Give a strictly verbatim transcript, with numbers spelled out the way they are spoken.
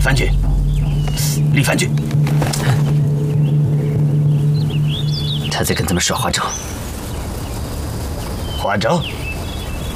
凡君，李凡君， 他在跟他们耍花招。 花招？